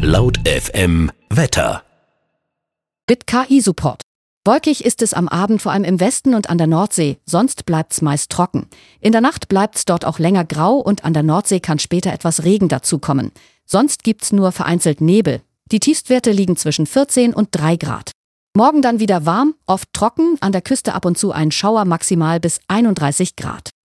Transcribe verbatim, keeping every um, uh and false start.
Laut F M Wetter. Mit K I-Support. Wolkig ist es am Abend vor allem im Westen und an der Nordsee, sonst bleibt's meist trocken. In der Nacht bleibt's dort auch länger grau und an der Nordsee kann später etwas Regen dazukommen. Sonst gibt's nur vereinzelt Nebel. Die Tiefstwerte liegen zwischen vierzehn und drei Grad. Morgen dann wieder warm, oft trocken, an der Küste ab und zu ein Schauer, maximal bis einunddreißig Grad.